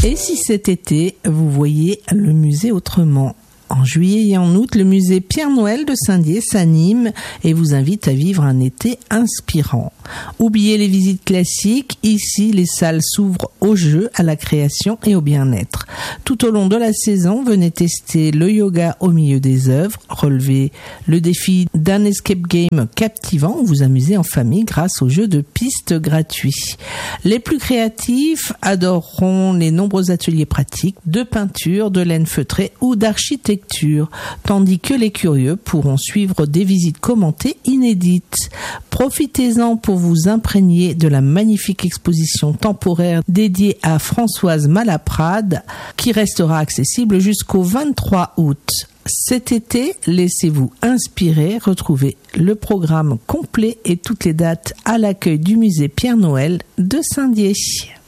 Et si cet été, vous voyez le musée autrement ? En juillet et en août, le musée Pierre-Noël de Saint-Dié s'anime et vous invite à vivre un été inspirant. Oubliez les visites classiques, ici les salles s'ouvrent au jeu, à la création et au bien-être. Tout au long de la saison, venez tester le yoga au milieu des œuvres, relevez le défi d'un escape game captivant ou vous amusez en famille grâce aux jeux de pistes gratuits. Les plus créatifs adoreront les nombreux ateliers pratiques de peinture, de laine feutrée ou d'architecture, tandis que les curieux pourront suivre des visites commentées inédites. Profitez-en pour vous imprégner de la magnifique exposition temporaire dédiée à Françoise Malaprade qui restera accessible jusqu'au 23 août. Cet été, laissez-vous inspirer, retrouvez le programme complet et toutes les dates à l'accueil du musée Pierre-Noël de Saint-Dié.